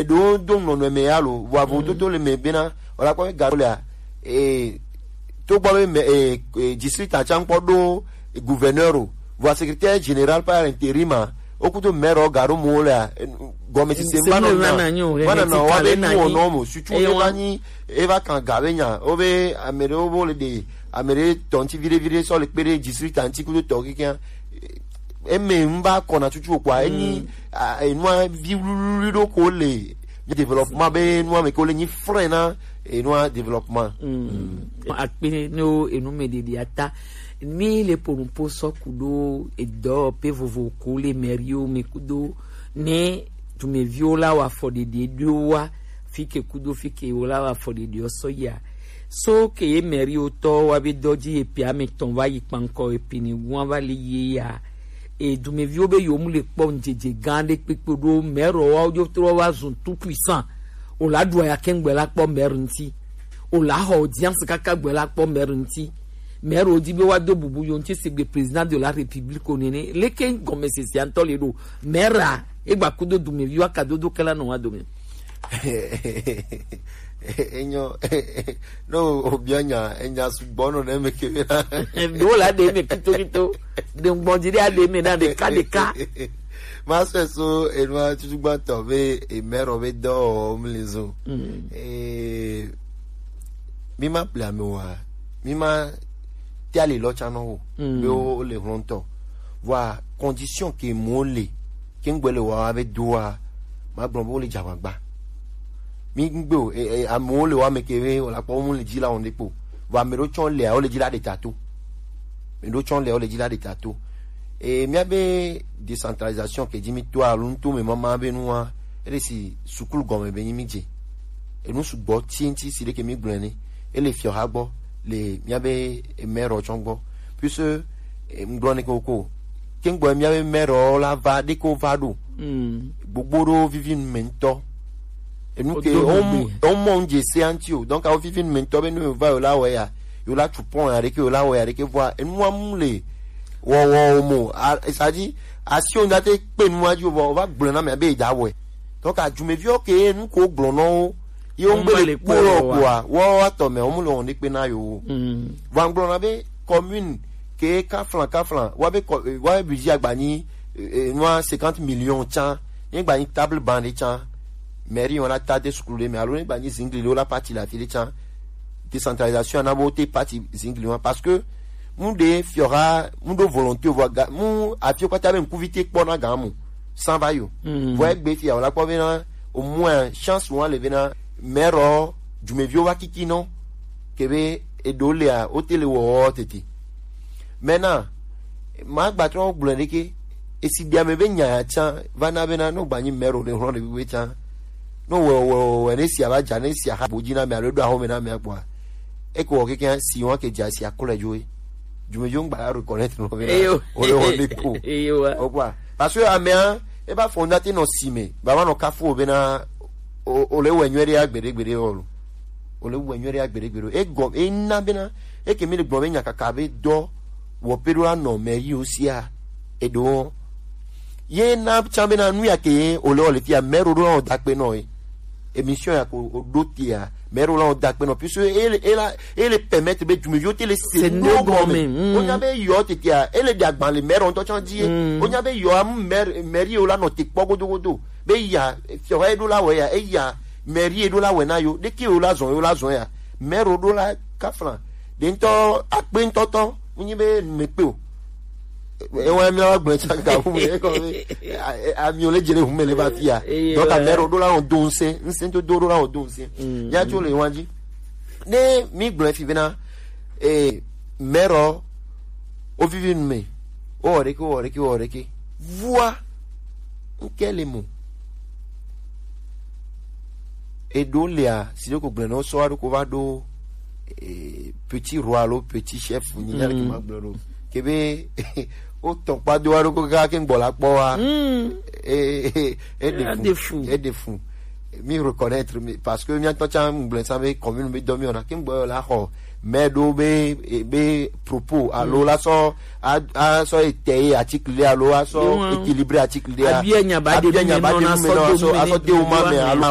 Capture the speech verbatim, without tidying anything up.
e do do no no me alo wa bo to to le me bina ora ko garola e to gbo me e district a chan podo gouverneur wa secrétaire général par intérim okuto mero garo mola gomesi se mano bana na wa be no no mo sutu e bani e va kan gavenya obe amere obo le de amere tonti vire vire so le pere district antiku to to kikan eme mba kona tutu kwa eni enwa virurudo ko le développement be no me ko le ni frena enwa développement akpe no enu me de ata mi le pour po so kudo e do pe vovo ko le merio me kudo ne tu me viola wa for de de doa fike kudo fike ola wa for de de so ya so ke e merio to wa be doji e pia me ton va yi panko e pini won va le ye ya et du me vio be yo mu le pon jeje gande pepe do mero wa ojo tro wa zun tout puissant o la do ya kengbe la po mero nti o la ho audience kaka gbe la po mero nti mero di be wa do bubu yo nti se gbe président de la république onene le ken gomme se si antole do mera e gba kudo du me vio aka do do kala no wa do me enyo no obianya enya subono na me kebira do la de me kito kito de ngbonjiri ade me na de ka de ka maso so enwa tutugba to be e mero be do mlizo eh mima plan me wa mima ti ale lo chano be o le ronto wa condition ke mo le ke ngbele wa be doa ma gbon le jawagba mi ngbo e amo le wa mekere o la po mu le jila on depo wa me ro chon le o le jila de tato me ro chon le o le jila de tato e mi abe décentralisation ke jimi to alun to me mama be nu wa ele si sukulu go me be yin mi je e nu sugbo tinti si le ke mi gbon ni ele fi o ha gbo le mi abe me ro chon gbo puisque ngbo ni koko ke ngbo mi abe me ro la va de ko va do mm gbogbo ro vivin mento et nous que on on mange c'est antio donc à vivre maintenant ben nous va là ouais ya yo là tu prends avec yo là ouais avec voir et moi moulé wo wo mo ça dit action na te pe moi ju on va blona me be ja ouais donc à ju me vieux que nous ko blono yo ngbe po kwa wo ato me on lo ni pe na yo va blona be commune que ka flan ka flan wa be wa budget agbani moi cinquante millions tiens y gba ni table bande tiens mairie on a tardé scroller mais alors bani zingli la partie la file tiens décentralisation on a voté partie zingli parce que nous de fiora nous de volonté voir nous a fi kwata ben kuvite kpona gamu sans va yo voye gbe fi on la ko vena au moins chance ou le vena mero du me vio wa kiki non kebe edole a hôtel wo tete maintenant ma gbatron bloneke et si bien me benya tiens vana bena no bani mero le ron de we tiens no wo wo ene si aba jane si ha bojina me alodo aho me na me agba e ko ke kan si won ke ja si akola joe jume jong ba reconnaitre no be na o le won de ko o kwa parce que amia e ba fondate no sime ba wa no kafo be na o le wenwere agbere gbere olu o le wenwere agbere gbere e go e na be na e ke mi le gbo be nya kaka be do wo peru no me yi o si a e do ye na chambe na nu ya ke o le o le ti a mero ro da pe no e émission ya ko dotia mero la da pe no puisque elle elle elle permettre be jume yote le c'est no gomme on ya be yo tetia elle di agban le mero on to chan die on ya be yo am mer meri o la no ti pogo do do be ya fi o edo la we ya e ya meri edo la we na yo de ki o la zon o la zon ya mero do la kafran de nto ape ntoto nyi be me pe o e wa mi la gbon cha ka fu e ko a mi o le jere fu me le ba fia donc a mero do la on donse nsin to do do la on donse ya jo le wanji ne mi gbon fi bena e mero o vivi me o re ko o re ko o re ki voix quel mot et do lia si ko gbon no so a ko va do petit roi lo petit chef ni ya ki ma gbon kebe o ton pa do aro ko ka ke ngbo la po wa et et de fou et de fou mi reconnaître parce que mi an to chan ngble sa me commune me domi ona ke ngbo la ho me do be be propos alo la so a so ete article alo a so équilibré article dia abia nya ba de no na so so de o ma me alo